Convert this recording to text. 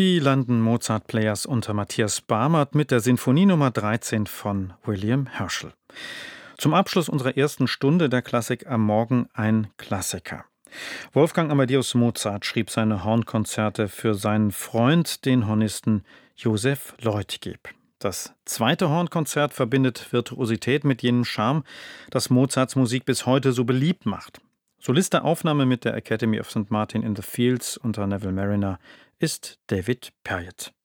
Die London Mozart Players unter Matthias Barmert mit der Sinfonie Nummer 13 von William Herschel. Zum Abschluss unserer ersten Stunde der Klassik am Morgen ein Klassiker. Wolfgang Amadeus Mozart schrieb seine Hornkonzerte für seinen Freund, den Hornisten Joseph Leutgeb. Das zweite Hornkonzert verbindet Virtuosität mit jenem Charme, das Mozarts Musik bis heute so beliebt macht. Solist der Aufnahme mit der Academy of St. Martin in the Fields unter Neville Marriner ist David Perriott.